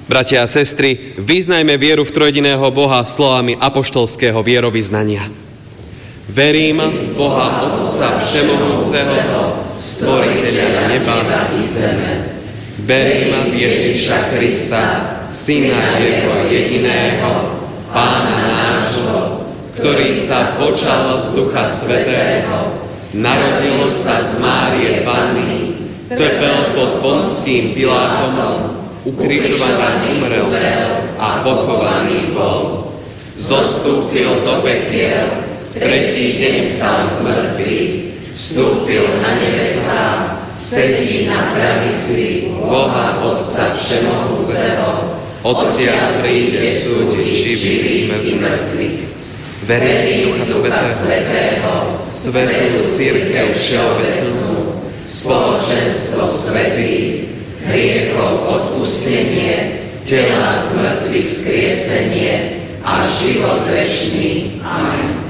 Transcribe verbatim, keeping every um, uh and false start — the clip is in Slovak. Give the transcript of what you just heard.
Bratia a sestry, vyznajme vieru v trojediného Boha slovami apoštolského vierovyznania. Verím v Boha Otca Všemohúceho, stvoriteľa neba i zeme. Verím v Ježiša Krista, Syna Jeho jediného, Pána nášho, ktorý sa počal z Ducha Svätého, narodil sa z Márie Panny, trpel pod Pontským Pilátom, ukrižovaný umrel a pochovaný bol. Zostúpil do pekiel, v tretí deň vstal z mŕtvych, vstúpil na nebesá, sedí na pravici Boha Otca Všemohúceho, odtiaľ príde súdiť živých i mŕtvych. Verím v Ducha Svätého, svätú cirkev všeobecnú, spoločenstvo svätých, hriechov odpustenie, tela z mŕtvych skriesenie a život večný. Amen.